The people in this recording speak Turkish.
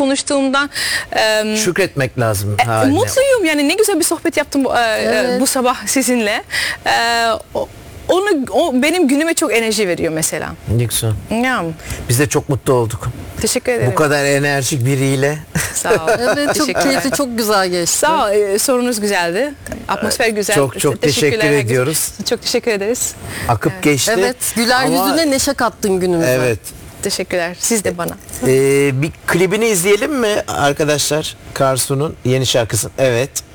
konuştuğumda Şükretmek lazım haline. mutluyum. Yani ne güzel bir sohbet yaptım bu sabah sizinle. O benim günüme çok enerji veriyor mesela. Ne güzel. Ya, Biz de çok mutlu olduk. teşekkür ederim. Bu kadar enerjik biriyle. Sağ ol. Evet, çok Teşekkürler. keyifli, çok güzel geçti. Sağ ol. Sorunuz güzeldi. Atmosfer güzel. Çok çok teşekkür Teşekkürler. ediyoruz. Çok teşekkür ederiz. Akıp geçti. Evet, güler Ama- yüzüne neşe kattın günümüze. Evet. Teşekkürler. Siz de bana. Bir klibini izleyelim mi arkadaşlar? Karsu'nun yeni şarkısı. Evet.